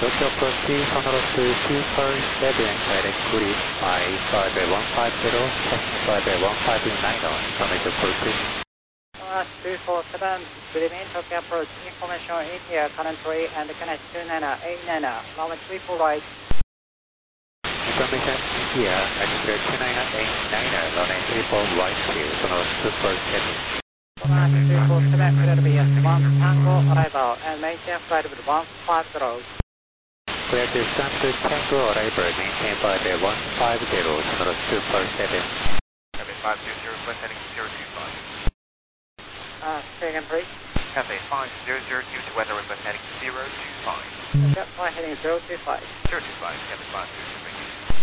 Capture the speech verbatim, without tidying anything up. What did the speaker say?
Tokyo approach Honolulu two four seven, directly five five one five zero, five one five nine on Tomato approach. Uh, two four seven, good evening, Tokyo approach, information in here, currently, and connect two nine eight nine, moment three four right. Information in here, altimeter two nine eight nine, runway three four right here, Honolulu two four seven. Uh, two four seven, clear to B S one, Tango arrival, and maintain flight with one five zero. Clear to stand to Tango arrival, maintain flight one five zero, Honolulu two four seven. Cafe five zero zero, request heading zero two five. Uh, say again, please. Cafe five zero zero, due to weather, request heading zero two five. Jet flight heading zero two five. zero two five, Cafe five zero zero.